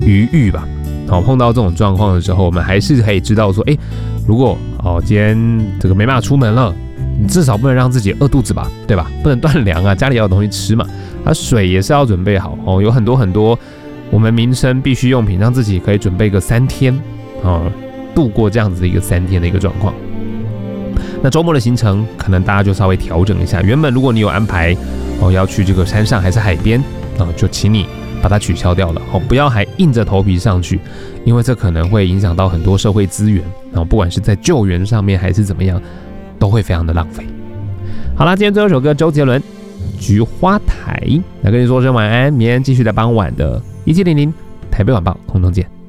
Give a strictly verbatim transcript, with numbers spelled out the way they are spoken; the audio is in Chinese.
余裕吧。好，碰到这种状况的时候，我们还是可以知道说，哎，如果哦今天这个没办法出门了，你至少不能让自己饿肚子吧，对吧？不能断粮啊，家里要有东西吃嘛。啊，水也是要准备好哦，有很多很多我们民生必需用品，让自己可以准备个三天哦，度过这样子的一个三天的一个状况。那周末的行程可能大家就稍微调整一下，原本如果你有安排哦要去这个山上还是海边啊、哦，就请你把它取消掉了哦，不要还硬着头皮上去，因为这可能会影响到很多社会资源啊、哦，不管是在救援上面还是怎么样，都会非常的浪费。好啦，今天最后一首歌，周杰伦《菊花台》，来跟你说声晚安，明天继续在傍晚的一七零零台北晚报空中见。